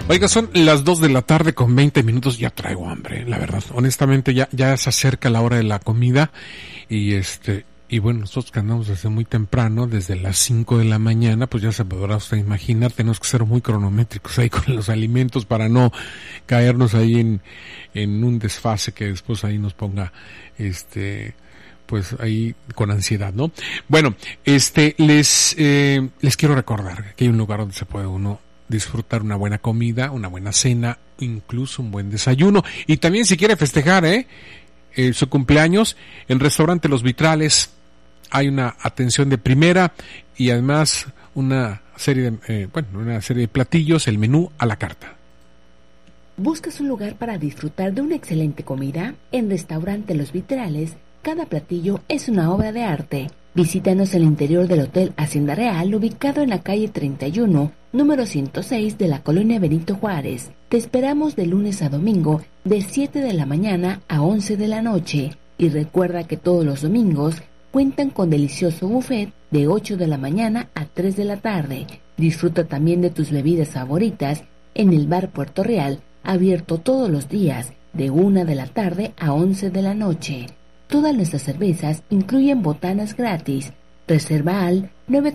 Oiga, son las 2 de la tarde con 20 minutos, ya traigo hambre, la verdad. Honestamente, ya se acerca la hora de la comida y bueno, nosotros que andamos desde muy temprano, desde las 5 de la mañana, pues ya se podrá usted imaginar, tenemos que ser muy cronométricos ahí con los alimentos para no caernos ahí en un desfase que después ahí nos ponga, pues ahí con ansiedad, ¿no? Bueno, les quiero recordar que hay un lugar donde se puede uno disfrutar una buena comida, una buena cena, incluso un buen desayuno. Y también si quiere festejar, su cumpleaños, en Restaurante Los Vitrales hay una atención de primera y además una serie de platillos, el menú a la carta. ¿Buscas un lugar para disfrutar de una excelente comida? En Restaurante Los Vitrales, cada platillo es una obra de arte. Visítanos en el interior del Hotel Hacienda Real, ubicado en la calle 31, número 106 de la colonia Benito Juárez. Te esperamos de lunes a domingo, de 7 de la mañana a 11 de la noche. Y recuerda que todos los domingos cuentan con delicioso buffet de 8 de la mañana a 3 de la tarde. Disfruta también de tus bebidas favoritas en el Bar Puerto Real, abierto todos los días, de 1 de la tarde a 11 de la noche. Todas nuestras cervezas incluyen botanas gratis. Reserva al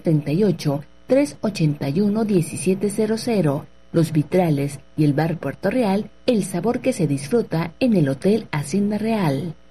938-381-1700. Los Vitrales y el Bar Puerto Real, el sabor que se disfruta en el Hotel Hacienda Real.